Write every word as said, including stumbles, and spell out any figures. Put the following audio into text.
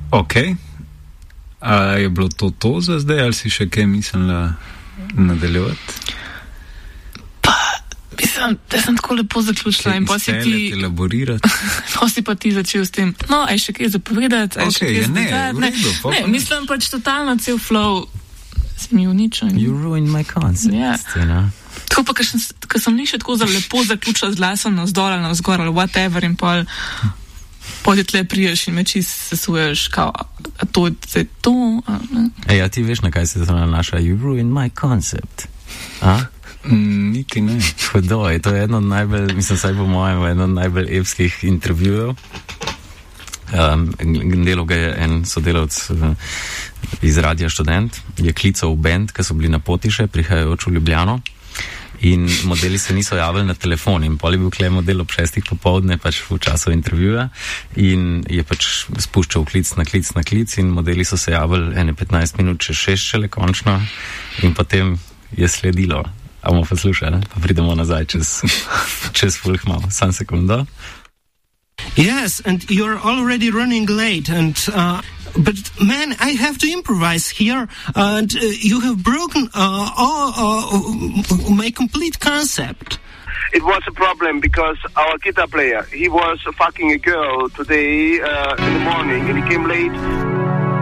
Ok. A je bilo to to za zdaj, ali si še kaj mislila nadaljevati? Pa, mislim, da sem tako lepo zaključila in pa si ti... elaborirati. Pa si pa ti začel s tem, no, aj še kaj zapovedati, aj Ok, še kaj ja, ne, zdaj, v redu, pa ne, pa mislim pač totalno cel flow si mi uničil. You ruined my concept. Ja. Scena. Tako pa, ker sem, ker sem ni še tako za lepo zaključila z glasom na vzdolj ali na vzgor ali whatever in pol pojdi tle priješ in me čist sesuješ kao, a to je to, a, ne? Ej, a ti veš, na kaj se to nanaša? You ruined my concept. A? Mm, niti ne. Hudo je, to je eno od najbolj, mislim, saj po mojem, eno od najbolj epskih intervjujev. Um, delal ga je en sodelavc uh, iz Radia Študent, je klical v band, ki so bili na poti še, prihajajoč v Ljubljano. In modeli se niso javili na telefon in pol je bil klej model ob šestih popovdne pač v času intervjuja in je pač spuščal klic na klic na klic in modeli so se javili ene petnajst minut čez šest šele končno in potem je sledilo. A bomo poslušali, pa pridemo nazaj čez, čez fulh malo. Sam sekundo. Yes, and you're already running late, and uh, but man, I have to improvise here, and uh, you have broken uh, all, uh, my complete concept. It was a problem because our guitar player, he was fucking a girl today uh, in the morning, and he came late.